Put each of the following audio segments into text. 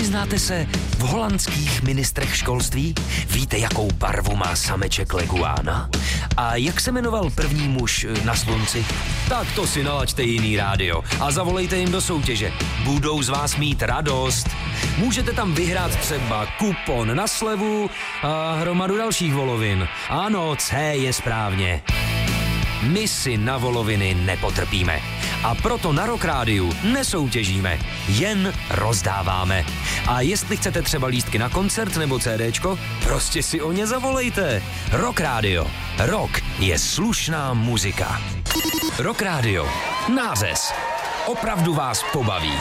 Vyznáte se v holandských ministrech školství? Víte, jakou barvu má sameček leguána? A jak se jmenoval první muž na slunci? Tak to si nalaďte jiný rádio a zavolejte jim do soutěže. Budou z vás mít radost. Můžete tam vyhrát třeba kupon na slevu a hromadu dalších volovin. Ano, C je správně. My si na voloviny nepotrpíme. A proto na Rock Rádiu nesoutěžíme, jen rozdáváme. A jestli chcete třeba lístky na koncert nebo CDčko, prostě si o ně zavolejte. Rock Rádio. Rock je slušná muzika. Rock Rádio. Nářez. Opravdu vás pobaví.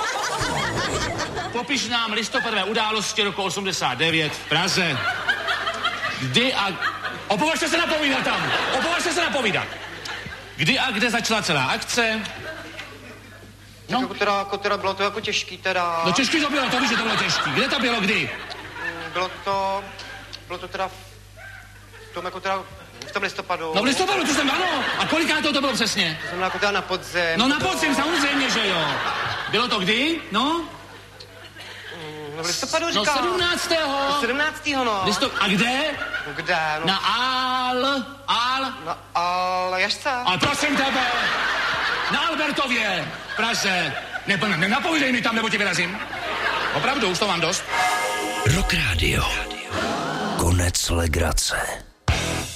Popiš nám listopadové události roku 89 v Praze. Kdy a... Opovažte se napovídat tam! Opovažte se napovídat! Kdy a kde začala celá akce? No. Jako teda bylo to jako těžký teda. No těžký to bylo, to víš, že to bylo těžký. Kde to bylo, kdy? Bylo to teda v tom listopadu. No v listopadu, to jsem, ano. A koliká to bylo přesně? To znamená jako teda na podzim. No na podzim, samozřejmě, že jo. Bylo to kdy? No? No v listopadu říkal. No 17. No 17. no. A kde? No kde? No. Na Jašce. Ale prosím tebe, na Albertově, v Praze. Nenapovídej mi tam, nebo tě vyrazím. Opravdu, už to mám dost. Rock Rádio. Konec legrace.